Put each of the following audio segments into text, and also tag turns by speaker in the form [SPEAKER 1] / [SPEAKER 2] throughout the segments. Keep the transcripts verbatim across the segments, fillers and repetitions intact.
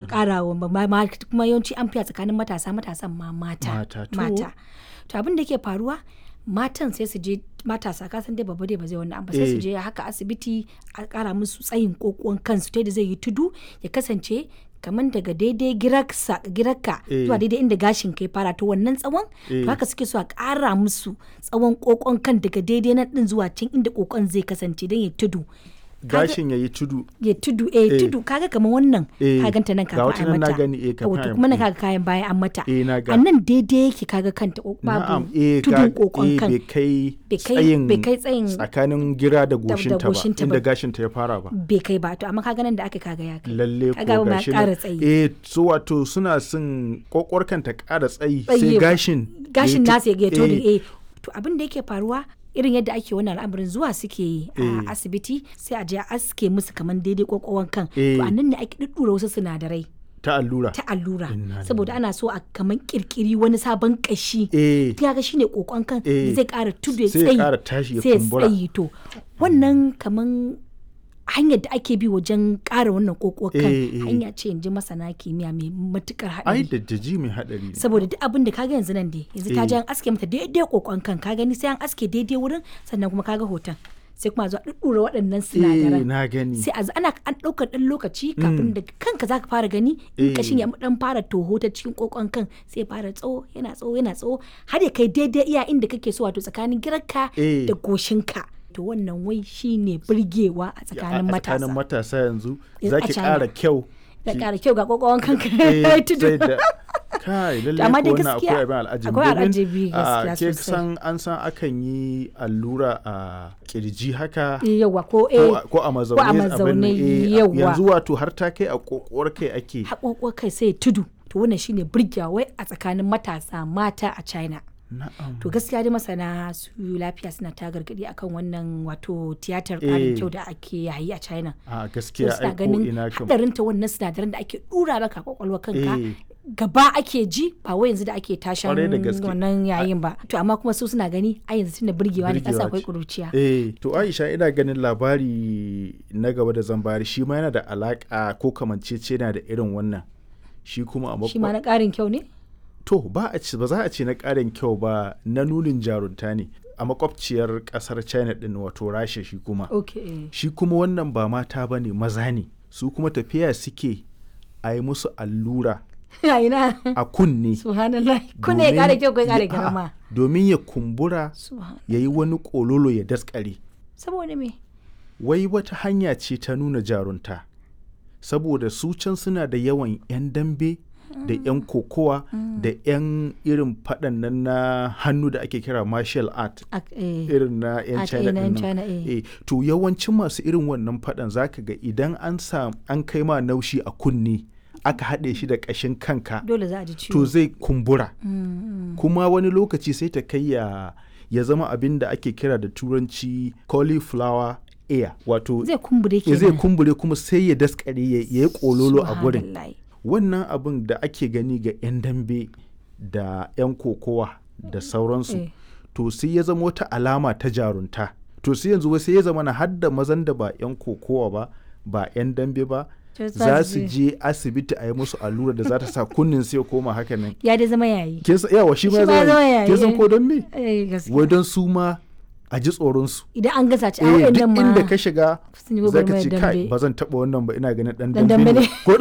[SPEAKER 1] ƙara wa kuma yawanci an fiya tsakanin matasa matasan ma mata mata to abin da ke faruwa matan sai su je matasa kasan dai babba dai ba zai wannan ba sai su je haka asibiti a ƙara musu tsayin kokon kansu ta da zai yi tudu ya kasance kamar daga daidai girarka zuwa daidai inda gashin kai fara to wannan tsawon to haka suke so a ƙara musu tsawon kokon kan daga daidai nan din zuwa can inda kokon zai kasance don ya tudu
[SPEAKER 2] gashin ya yi tudu
[SPEAKER 1] ya tudu eh tudu kaga kamar wannan ka ganta nan kafin a mata wato kuma na kaga kayan bayan an mata a nan daidai yake kaga kanta babu tudun kokon kan
[SPEAKER 2] bai kai tsayin tsakanin gira da goshinta ba inda gashinta ya fara ba
[SPEAKER 1] bai kai ba to amma kaga nan da aka kaga ya kai
[SPEAKER 2] lalle ko gashin eh so wato suna son kokor kanta ƙara tsayi sai gashin
[SPEAKER 1] gashin nasa ya tudu eh to abin da yake faruwa irin yadda ake wannan al'amarin zuwa suke yi a asibiti sai a je a aske musu kamar daidai kwakwawan kan to anan ne ake duddura wasu sinadarai
[SPEAKER 2] ta allura
[SPEAKER 1] ta allura saboda ana so a kaman kirkiri wani sabon kashi kaga shine kokon kan zai kara tudu
[SPEAKER 2] sai ya kara tashi ya kumbura
[SPEAKER 1] sai to wannan kaman hanyar da ake bi wajen ƙara wannan kokokan hanya ce yanzu masana kimiyya mai matukar haɗari.
[SPEAKER 2] Ai da daji mai haɗari.
[SPEAKER 1] Saboda duk abin da kaga yanzu nan dai yanzu ta je an aske mata daidai kokon kan ka gani sai an aske daidai wurin sannan kuma kaga hoton sai kuma a zo a ɗuɗɗura waɗannan sinadaran.
[SPEAKER 2] na gani.
[SPEAKER 1] Sai a ana an ɗaukar ɗan lokaci kafin da kanka zaka fara gani in kashin ya ɗan fara toho ta cikin kokon kan sai fara tsawo yana tsawo yana tsawo har ya kai daidai iya inda kake so wato tsakanin girarka da goshinka. To wannan wai shine burgewa a tsakanin matasa. A
[SPEAKER 2] tsakanin matasa yanzu zaki ƙara kyau.
[SPEAKER 1] Da ƙara kyau ga kokon kanka.
[SPEAKER 2] Tudu. Kai lalle ko wannan akwai abin al'ajabi.
[SPEAKER 1] Akwai al'ajabi gaskiya sosai.
[SPEAKER 2] Ke san an san akan yi allura a kirji haka.
[SPEAKER 1] Yawa ko eh
[SPEAKER 2] ko a mazaune
[SPEAKER 1] abin yawa.
[SPEAKER 2] Yanzu wato har ta kai a kokowar kai ake.
[SPEAKER 1] A kokowar kai sai tudu. To wannan shine burgewa wai a tsakanin matasa mata a China.
[SPEAKER 2] Na'am.
[SPEAKER 1] To gaskiya dai masana su lafiya suna ta gargadi akan wannan wato tiyatar ƙarin kyau da ake yayi a China.
[SPEAKER 2] A gaskiya ai ko ina
[SPEAKER 1] kam. Hadarin ta wannan sinadaran da ake dura maka kwakwalwa kanka gaba ake ji ba wai yanzu da ake tashan wannan yayin ba. To amma kuma su suna gani a yanzu tunda burgewa ne kasa akwai kuruciya.
[SPEAKER 2] Eh to Aisha ina ganin labari na gaba da zan bayar shi ma yana da alaka ko kamancece yana da irin wannan. Shi kuma a
[SPEAKER 1] Shi ma na ƙarin kyau ne?
[SPEAKER 2] To ba a ci ba za a ce na ƙarin kyau ba na nunin jarunta ne a makwabciyar ƙasar China din wato Rasha shi kuma.
[SPEAKER 1] Okay.
[SPEAKER 2] Shi kuma wannan ba mata ba ne maza ne su kuma tafiya suke a yi musu allura a kunne.
[SPEAKER 1] Subhanallah. Kunne ya ƙara kyau ko ya ƙara girma.
[SPEAKER 2] Domin ya kumbura ya yi wani ƙololo ya daskare.
[SPEAKER 1] Saboda me?
[SPEAKER 2] Wai wata hanya ce ta nuna jarunta saboda su can suna da yawan 'yan dambe. Da 'yan kokowa mm. da 'yan irin faɗan nan na hannu da ake kira martial art
[SPEAKER 1] eh.
[SPEAKER 2] irin na 'yan China ɗin nan
[SPEAKER 1] eh.
[SPEAKER 2] eh. To yawancin masu irin wannan faɗan zaka ga idan an sa an kai ma naushi a kunne aka haɗe shi da ƙashin kanka
[SPEAKER 1] dole za a ji ciwo
[SPEAKER 2] to zai kumbura
[SPEAKER 1] mm.
[SPEAKER 2] kuma wani lokaci sai ta kai ya ya zama abin da ake kira da turanci cauliflower ear wato
[SPEAKER 1] zai kumbure kenan
[SPEAKER 2] zai kumbure kuma sai ya daskare ya yi kololo a gurin. Wannan abin da ake gani ga 'yan dambe da 'yan kokowa da sauransu
[SPEAKER 1] eh.
[SPEAKER 2] to sai ya zama wata alama ta jarunta to sai yanzu sai ya zama na hadda mazan da ba 'yan kokowa ba ba 'yan dambe ba za su je asibiti a yi musu allura da za ta sa kunnin sai ya koma haka nan
[SPEAKER 1] ya da zama yayi
[SPEAKER 2] yawa shi ma zama yayi kin san ko don me wai don su ma a ji tsoronsu
[SPEAKER 1] idan an gasa ci a waɗannan ma
[SPEAKER 2] inda ka shiga za ka ce kai ba zan taɓa wannan ba ina ganin ɗan dambe ne ko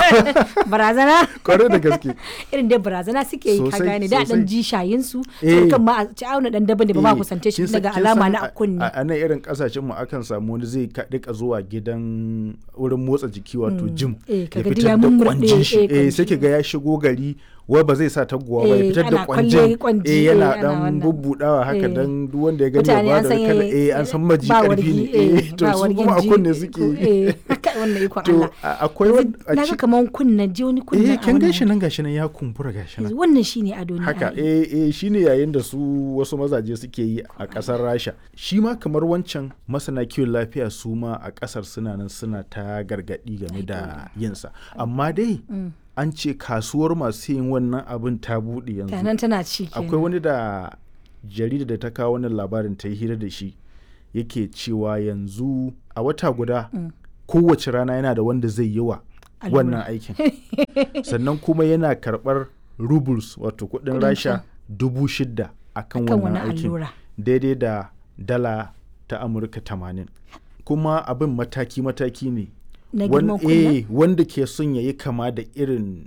[SPEAKER 1] barazana
[SPEAKER 2] kwarai da gaske
[SPEAKER 1] irin dai barazana suke yi ka gane da ɗan ji shayinsu kan ma a ci auna ɗan dambe da ba ma kusance shi daga alama na kunni
[SPEAKER 2] a nan irin ƙasashen mu akan samu wani zai rika zuwa gidan wurin motsa jiki wato gym ya fitar da kwanjin shi sai ki ga ya shigo gari wai ba zai sa taguwa ba ya fitar da kwanjin eh yana dan bubbudawa haka dan duk wanda ya gani ya ba da kala eh an san maji karfi ne eh to su kuma a kunne suke
[SPEAKER 1] eh wannan iko Allah
[SPEAKER 2] akwai
[SPEAKER 1] naga kaman kunna ji wani kunna
[SPEAKER 2] eh kin gashi nan gashi nan ya kumbura gashi nan
[SPEAKER 1] wannan shine ado ne
[SPEAKER 2] haka eh eh shine yayin da su wasu mazaje suke yi a kasar Rasha shi ma kamar wancan masana kiwon lafiya su ma a kasar suna nan suna ta gargadi game da yinsa amma dai an ce kasuwar masu yin wannan abin ta buɗe yanzu.
[SPEAKER 1] Tanan tana ci kenan.
[SPEAKER 2] Akwai wani da jarida da ta kawo wannan labarin ta yi hira da shi yake cewa yanzu a wata guda mm. kowace rana yana da wanda zai yi wa wannan aikin sannan kuma yana karɓar rubles wato kuɗin rasha dubu shida akan wannan aikin daidai da dala ta amurka tamanin kuma abin mataki-mataki ne eh, wanda ke son ya yi kama da irin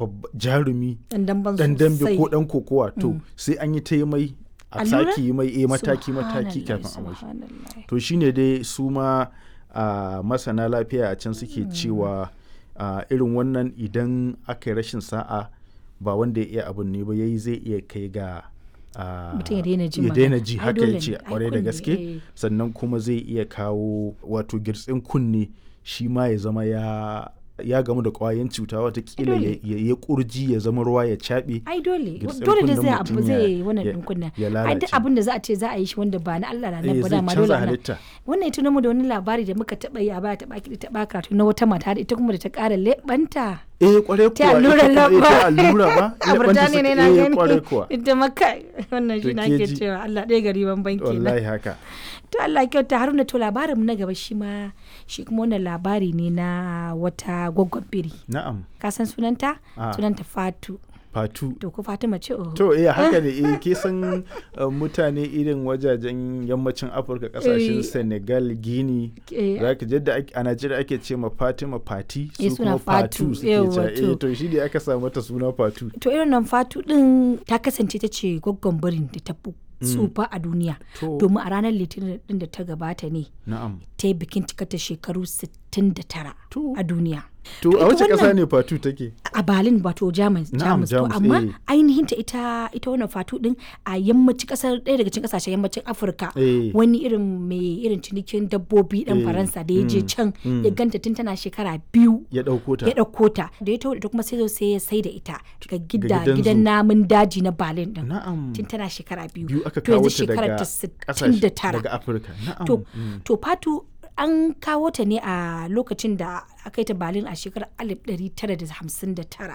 [SPEAKER 2] jarumi dan dambe ko dan kokowa to mm. sai an yi ta yi mai a sake yi mai eh, mataki-mataki kafin a mashi to shine dai su ma uh, masana lafiya a can suke mm. cewa uh, irin wannan idan aka yi rashin sa'a ba wanda ya iya abin ne ba yayi zai iya kai ga
[SPEAKER 1] mutum ya daina ji
[SPEAKER 2] ya daina ji haka ya ce kwarai da gaske sannan kuma zai iya kawo wato girtsin kunne shi ma ya zama ya ya gamu da kwayan cuta watakila ya, ya, ya kurji ya zama ruwa ya caɓe
[SPEAKER 1] ai dole dole da zai abu zai wannan din kunna ai duk abin da za a ce za a yi shi wanda ba na Allah na nan ba da ma dole wannan ya tuno mu da wani labari da muka taba yi a baya taba ki taba karatu na wata mata da ita kuma da ta ƙara lebanta
[SPEAKER 2] eh kware kuwa
[SPEAKER 1] ta allura lamba
[SPEAKER 2] ta allura ba
[SPEAKER 1] a Burtaniya ne na gani ita maka wannan shi nake cewa Allah ɗaya gari ban banki na
[SPEAKER 2] wallahi haka
[SPEAKER 1] to Allah kyauta Haruna to labarin mu na gaba shi ma shi kuma wannan labari ne na wata gwaggon biri
[SPEAKER 2] na'am
[SPEAKER 1] ka san sunanta ah. sunanta Fatu
[SPEAKER 2] Fatu
[SPEAKER 1] to ko Fatima ce oh
[SPEAKER 2] to eh haka ne eh ke san uh, mutane irin wajajen yammacin Afirka kasashen Senegal Guinea zaka je da a Najeriya ake ce ma Fatima Fati su kuma Fatu suke ce eh to shi ne aka samu mata suna Fatu
[SPEAKER 1] to irin nan Fatu din ta kasance ta ce gwaggon birin da ta tsufa a duniya domin a ranar litinin din da ta gabata ne ta yi bikin cikata shekaru sittin da tara a duniya
[SPEAKER 2] to a wace kasa ne Fatu take
[SPEAKER 1] a Berlin wato Jamus Jamus to amma ainihin ta ita ita wannan Fatu din a yammacin kasar ɗaya daga cikin kasashen yammacin Afirka wani irin mai irin cinikin dabbobi dan Faransa da ya je can ya ganta tun tana shekara biyu
[SPEAKER 2] ya dauko ta
[SPEAKER 1] ya dauko ta da ya tawo da kuma sai zo sai ya sai da ita ga gida gidan namun daji na Berlin din tun tana shekara biyu
[SPEAKER 2] aka kawo ta
[SPEAKER 1] daga sittin da tara
[SPEAKER 2] daga Afirka na'am
[SPEAKER 1] to to Fatu an kawo ta ne a lokacin da aka yi ta Berlin a shekarar alif ɗari tara da hamsin da tara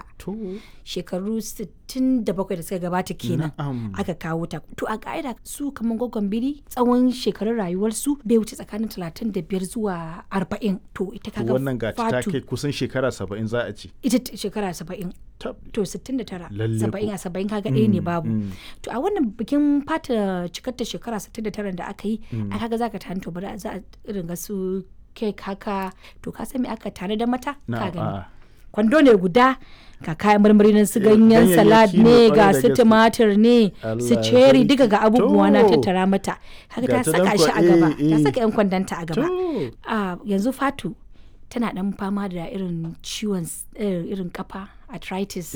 [SPEAKER 1] shekaru sittin da bakwai da suka gabata kenan aka kawo ta to a ka'ida su kamar gwaggon biri tsawon shekarun rayuwarsu bai wuce tsakanin talatin da biyar zuwa arba'in to ita kaga
[SPEAKER 2] wannan gata ta kai kusan shekara saba'in za a ce
[SPEAKER 1] ita shekara saba'in to sittin da tara saba'in a saba'in kaga ɗaya ne babu to a wannan bikin fata cikar ta shekara sittin da tara da aka yi a kaga zaka ta hanto bari za a irin ga su kek haka to ka san me aka tare da mata ka gani kwando ne guda ga kayan marmari nan su ganyen salad ne ga su tumatir ne su cherry duka ga abubuwa na tattara mata haka ta saka shi a gaba ta saka yan kwandanta a gaba yanzu Fatu tana dan fama da irin ciwon irin kafa arthritis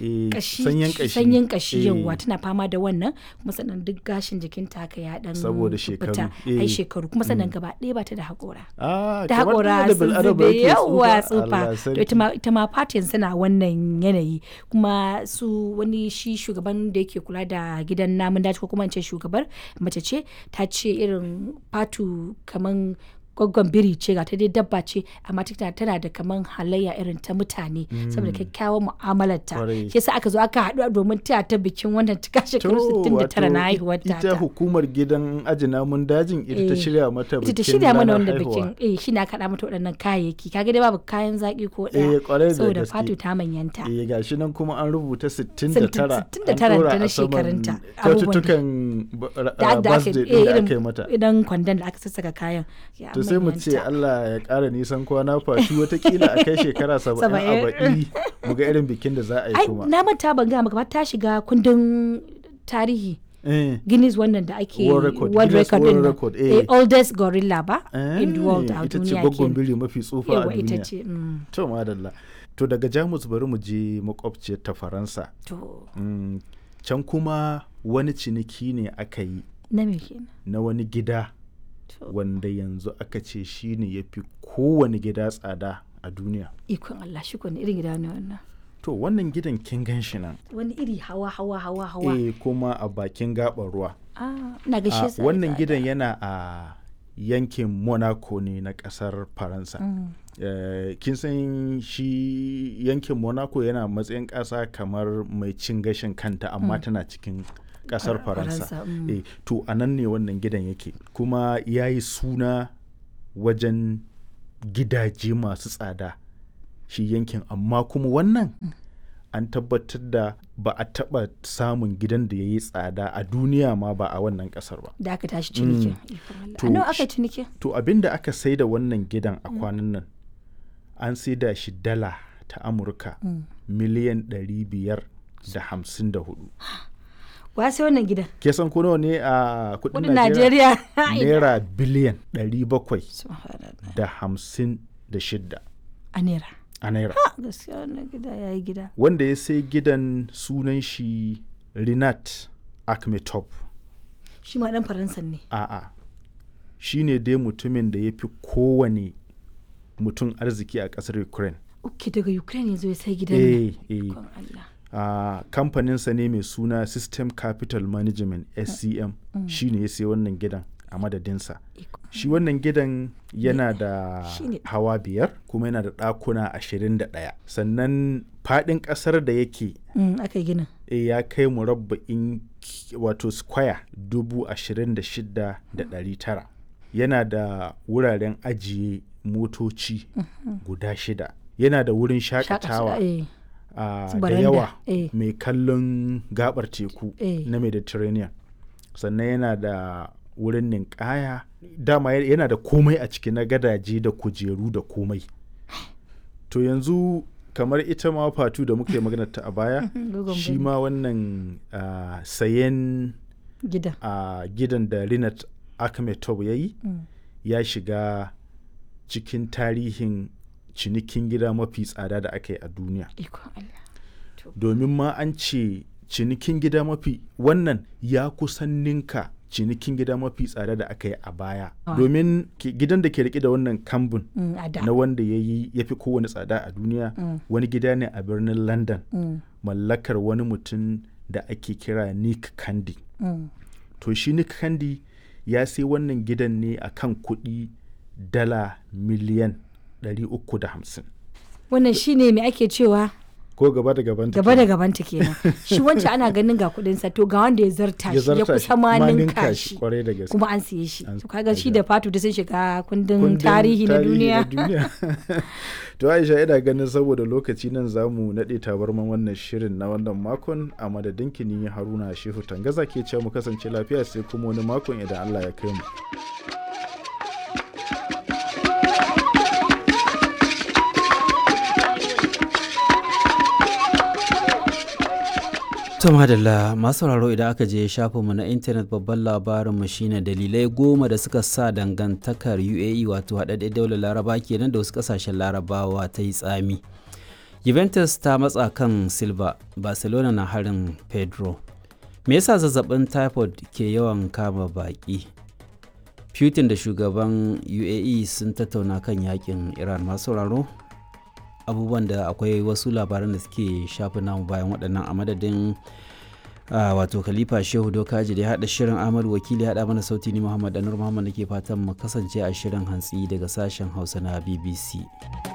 [SPEAKER 2] sanyin kashi
[SPEAKER 1] sanyin kashi yawa tana fama da wannan kuma sannan duk gashin jikinta haka ya dan
[SPEAKER 2] saboda shekaru
[SPEAKER 1] ai shekaru kuma sannan gaba ɗaya ba ta da haƙora da haƙora sun zube yawa tsufa to ita ma fatin suna wannan yanayi kuma su wani shi shugaban da yake kula da gidan namun daji ko kuma in ce shugabar mace ce ta ce irin Fatu kaman gwaggon biri ce ga ta dai dabba ce amma tana da kaman halayya irin ta mutane saboda kyakkyawan mu'amalarta shi yasa aka zo aka haɗu domin taya ta bikin wannan cika shekaru sittin da tara na haihuwar ta
[SPEAKER 2] ita hukumar gidan aji namun dajin ita ta shirya mata bikin
[SPEAKER 1] ita ta shirya mana wannan bikin eh shi na kaɗa mata waɗannan kayayyaki kaga dai babu kayan zaki ko ɗaya saboda Fatu ta manyanta
[SPEAKER 2] eh gashi nan kuma an rubuta sittin da tara
[SPEAKER 1] sittin da tara da na shekarunta
[SPEAKER 2] kyaututtukan birthday din da aka yi mata
[SPEAKER 1] idan kwandon da aka sassaka kayan
[SPEAKER 2] sai mu ce Allah ya ƙara nisan kwana Fatu watakila a kai shekara saba'in a baɗi mu ga irin bikin da za a yi kuma.
[SPEAKER 1] Na manta ban gaya maka ba ta shiga kundin tarihi. Guinness wannan da ake
[SPEAKER 2] World Record,
[SPEAKER 1] World Record,
[SPEAKER 2] World Record
[SPEAKER 1] eh. oldest gorilla ba in the world a duniya
[SPEAKER 2] ita ce gwaggon biri mafi tsufa a duniya. To madalla. To daga Jamus bari mu je makwabciyar ta Faransa.
[SPEAKER 1] To.
[SPEAKER 2] Can kuma wani ciniki ne aka yi.
[SPEAKER 1] Na me kenan?
[SPEAKER 2] Na wani gida. Wanda yanzu aka ce shi ne ya fi kowane gida tsada a duniya.
[SPEAKER 1] Ikon Allah shi kone irin gida ne wannan.
[SPEAKER 2] To wannan gidan kin gan shi nan.
[SPEAKER 1] Wani iri hawa hawa hawa hawa.
[SPEAKER 2] Eh kuma a bakin gaɓar ruwa.
[SPEAKER 1] Ah, na gashe sa.
[SPEAKER 2] Wannan gidan yana a yankin Monaco ne na ƙasar Faransa. Mm. Uh, kin san shi yankin Monaco yana matsayin ƙasa kamar mai cin gashin kanta amma mm. tana cikin kasar Faransa. Mm. E, to a nan ne wannan gidan yake kuma ya yi suna wajen gidaje masu tsada shi yankin, amma kuma wannan an tabbatar da ba a taɓa samun gidan da ya yi tsada a duniya ma ba a wannan ƙasar ba.
[SPEAKER 1] Da aka tashi cinikin. A nawa aka ciniki?
[SPEAKER 2] To abin da aka sai da wannan gidan a kwanan nan an sai da shi dala ta Amurka miliyan ɗari biyar da hamsin da hudu.
[SPEAKER 1] Wa sai wannan gidan?
[SPEAKER 2] Ke san ko nawa ne a kudin
[SPEAKER 1] Najeriya?
[SPEAKER 2] Naira biliyan ɗari bakwai da hamsin da shida.
[SPEAKER 1] A naira.
[SPEAKER 2] A naira.
[SPEAKER 1] Gaskiya wannan gida ya yi gida.
[SPEAKER 2] Wanda ya sai gidan sunan shi Rinat Akhmetov.
[SPEAKER 1] Shi ma ɗan Faransa ne.
[SPEAKER 2] A'a. Shi ne dai mutumin da ya fi kowane mutum arziki a ƙasar Ukraine.
[SPEAKER 1] Ok, daga Ukraine yanzu ya sai gidan
[SPEAKER 2] nan. Eh, eh.
[SPEAKER 1] Uh,
[SPEAKER 2] kamfaninsa ne mai suna System Capital Management S C M mm. mm. shi ne ya sai wannan gidan a madadinsa. Shi wannan gidan yana da hawa biyar kuma yana da ɗakuna ashirin da ɗaya. Sannan faɗin ƙasar da yake
[SPEAKER 1] mm, aka gina
[SPEAKER 2] e, ya kai murabba'in wato square dubu ashirin da shida da ɗari tara. Yana da wuraren ajiye motoci mm-hmm. guda shida. Yana da wurin shakatawa. Uh, da yawa eh. mai kallon gabar teku eh. na Mediterranean. Sannan yana da wurin ninkaya, dama yana da komai a ciki na gadaje da kujeru da komai. To yanzu kamar ita ma Fatu da muka yi maganar ta a baya shi ma wannan uh, sayen
[SPEAKER 1] gidan
[SPEAKER 2] uh, gidan da Rinat Akhmetov ya yi mm. ya shiga cikin tarihin cinikin gida mafi tsada da aka yi a duniya. Domin ma an ce cinikin gida mafi wannan ya kusan ninka cinikin gida mafi tsada da aka yi a baya. Oh. Domin gidan da ke rike da wannan kambun mm, na wanda ya yi ya fi kowane tsada a duniya mm. wani gida ne a birnin London mm. mallakar wani mutum da ake kira Nick Candy. Mm. To shi Nick Candy ya sai wannan gidan ne a kan kuɗi dala miliyan ɗari uku da hamsin.
[SPEAKER 1] Wannan shi ne mai ake cewa
[SPEAKER 2] ko gaba da gabanta
[SPEAKER 1] gaba da gabanta kenan. Shi wancan ana ganin ga kudin sa, to ga wanda ya zarta shi ya kusa ma ninka shi kuma an siye shi. To kaga shi da Fatu da sun shiga kundin tarihi na duniya.
[SPEAKER 2] To Aisha, ina ganin saboda lokaci nan zamu nade tabarman wannan shirin na wannan makon, a madadin ki ni Haruna Shehu Tangaza ke cewa mu kasance lafiya sai kuma wani makon idan Allah ya kai mu.
[SPEAKER 3] To madalla masu sauraro, idan aka je shafinmu na intanet babban labarinmu shine dalilai goma da suka sa dangantakar U A E wato haɗaɗɗen daular Laraba kenan da wasu ƙasashen Larabawa ta yi tsami. Juventus ta matsa kan Silva, Barcelona na harin Pedro. Me yasa zazzabin typhoid ke yawan kama baƙi? Putin da shugaban U A E sun tattauna kan yakin Iran. Masu sauraro, abubuwan da akwai wasu labaran da suke shafi namu bayan waɗannan, a madadin uh, wato Khalifa Shehu Dokaji da ya haɗa shirin, Ahmad Wakili ya haɗa mana sauti, ni Muhammad Anur Muhammad nake fatan mu kasance a shirin hantsi daga sashen Hausa na B B C.